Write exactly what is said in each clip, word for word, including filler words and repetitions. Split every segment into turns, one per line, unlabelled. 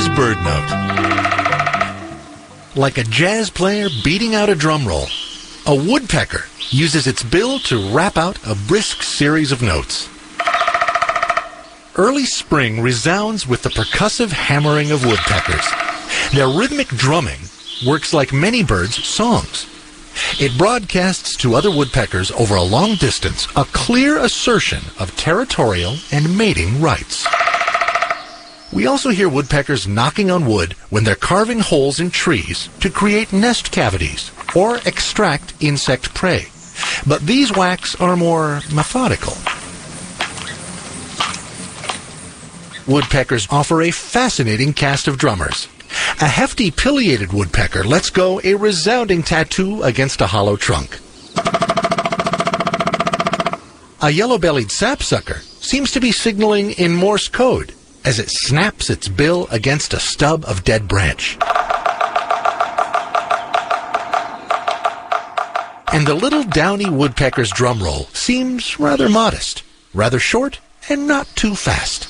bird note. Like a jazz player beating out a drum roll, a woodpecker uses its bill to rap out a brisk series of notes. Early spring resounds with the percussive hammering of woodpeckers. Their rhythmic drumming works like many birds' songs. It broadcasts to other woodpeckers over a long distance a clear assertion of territorial and mating rights. We also hear woodpeckers knocking on wood when they're carving holes in trees to create nest cavities or extract insect prey. But these whacks are more methodical. Woodpeckers offer a fascinating cast of drummers. A hefty pileated woodpecker lets go a resounding tattoo against a hollow trunk. A yellow-bellied sapsucker seems to be signaling in Morse code as it snaps its bill against a stub of dead branch. And the little downy woodpecker's drum roll seems rather modest, rather short, and not too fast.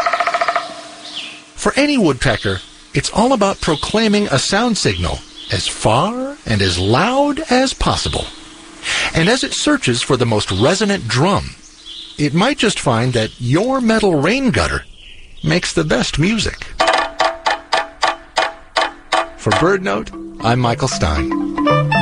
For any woodpecker, it's all about proclaiming a sound signal as far and as loud as possible. And as it searches for the most resonant drum, it might just find that your metal rain gutter makes the best music. For BirdNote, I'm Michael Stein.